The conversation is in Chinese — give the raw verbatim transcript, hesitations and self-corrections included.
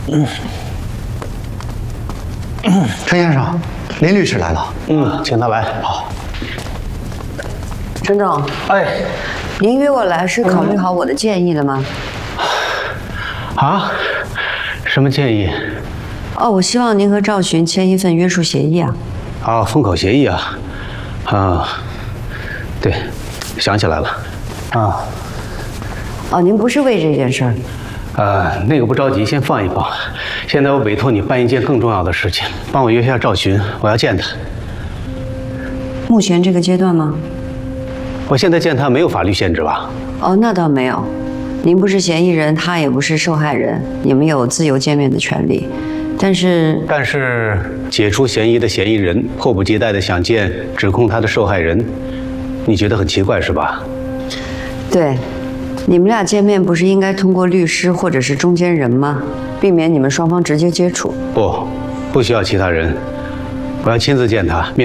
嗯，陈先生，林律师来了。 嗯，请他来。好。 陈总， 哎， 您约我来是考虑好我的建议了吗？ 啊？什么建议？ 哦，我希望您和赵寻签一份约束协议啊。 啊，封口协议啊。啊，对，想起来了。啊。 哦，您不是为这件事儿？ 呃，那个不着急，先放一放。现在我委托你办一件更重要的事情，帮我约下赵寻，我要见他。 目前这个阶段吗？ 我现在见他没有法律限制吧？ 哦，那倒没有。您不是嫌疑人，他也不是受害人，你们有自由见面的权利。但是， 但是解除嫌疑的嫌疑人迫不及待地想见指控他的受害人，你觉得很奇怪是吧？ 对，你们俩见面不是应该通过律师或者是中间人吗？避免你们双方直接接触。 不，不需要其他人，我要亲自见他。面